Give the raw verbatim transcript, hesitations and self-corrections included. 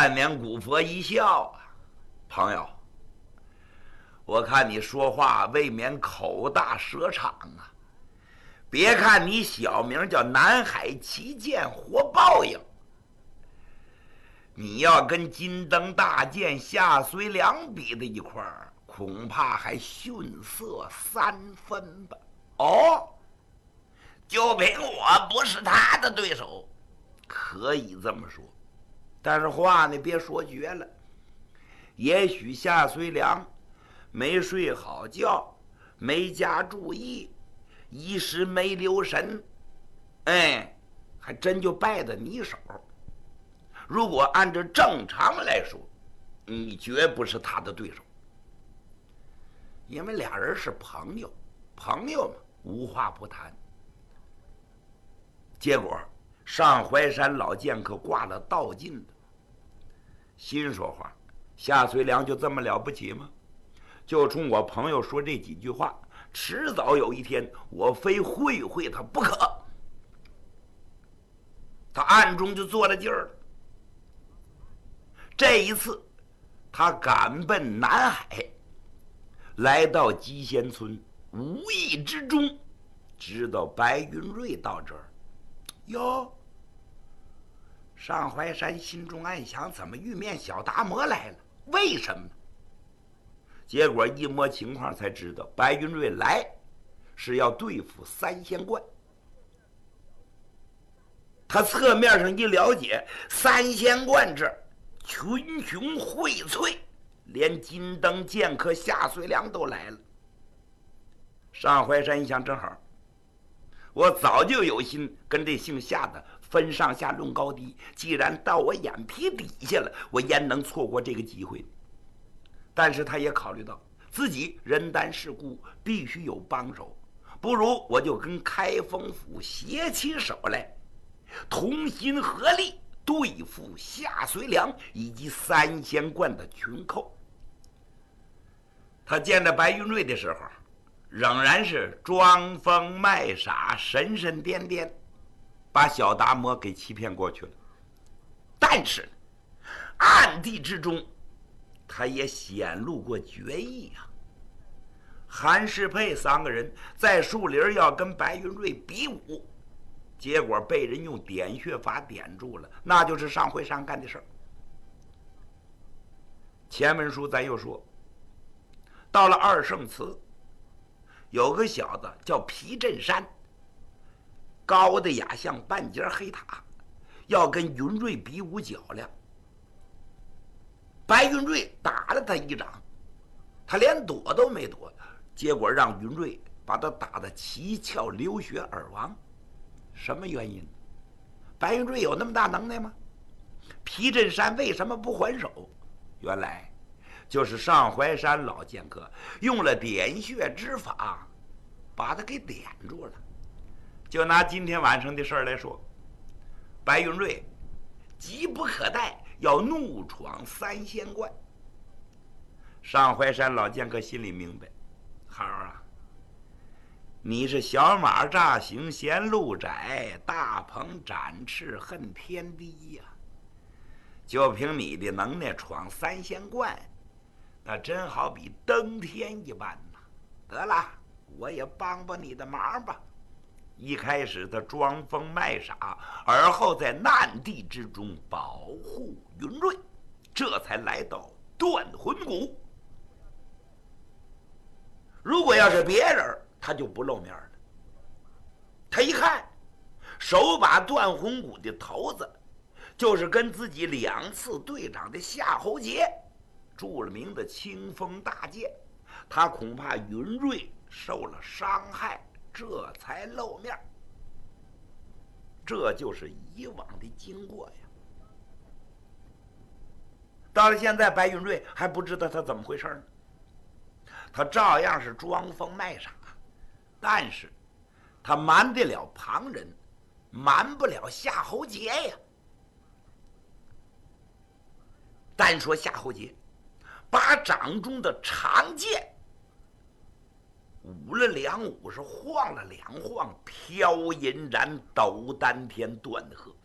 汉免古佛一笑啊，朋友，我看你说话未免口大舌长啊。别看你小名叫南海旗舰活报应，你要跟金灯大剑夏遂良比在一块儿，恐怕还逊色三分吧。哦，就凭我不是他的对手，可以这么说。但是话呢，别说绝了。也许夏遂良没睡好觉，没加注意，一时没留神，哎，还真就败在你手。如果按照正常来说，你绝不是他的对手，因为俩人是朋友，朋友嘛，无话不谈。结果上淮山老剑客挂了道劲的，心说话，夏遂良就这么了不起吗？就冲我朋友说这几句话，迟早有一天我非会会他不可。他暗中就做了劲儿了。这一次他赶奔南海，来到鸡仙村，无意之中知道白云瑞到这儿。哟，上淮山心中暗想，怎么玉面小达摩来了？为什么？结果一摸情况才知道，白云瑞来是要对付三仙观。他侧面上一了解，三仙观这群雄荟萃，连金灯剑客夏遂良都来了。上淮山一想，正好，我早就有心跟这姓夏的分上下论高低，既然到我眼皮底下了，我焉能错过这个机会？但是他也考虑到自己人单势孤，必须有帮手，不如我就跟开封府携起手来，同心合力对付夏遂良以及三仙观的群寇。他见着白云瑞的时候，仍然是装疯卖傻，神神颠颠，把小达摩给欺骗过去了。但是暗地之中，他也显露过决意啊。韩世佩三个人在树林要跟白云瑞比武，结果被人用点穴法点住了，那就是上回山干的事儿。前文书咱又说，到了二圣祠，有个小子叫皮振山，高的呀像半截黑塔，要跟云瑞比武较量。白云瑞打了他一掌，他连躲都没躲，结果让云瑞把他打得七窍流血而亡。什么原因？白云瑞有那么大能耐吗？皮振山为什么不还手？原来就是上淮山老剑客用了点穴之法，把他给点住了。就拿今天晚上的事儿来说，白云瑞急不可待，要怒闯三仙观。上淮山老剑客心里明白，好啊，你是小马乍行嫌路窄，大鹏展翅恨天低呀、啊！就凭你的能耐闯三仙观，那真好比登天一般呐！得了，我也帮帮你的忙吧。一开始他装疯卖傻，而后在难地之中保护云瑞，这才来到断魂谷。如果要是别人，他就不露面了。他一看，手把断魂谷的头子，就是跟自己两次队长的夏侯杰，著了名的清风大剑，他恐怕云瑞受了伤害，这才露面。这就是以往的经过呀。到了现在，白云瑞还不知道他怎么回事呢。他照样是装疯卖傻，但是他瞒得了旁人，瞒不了夏侯杰呀。单说夏侯杰，把掌中的长剑舞了两舞，是晃了两晃，飘银然斗丹田断河。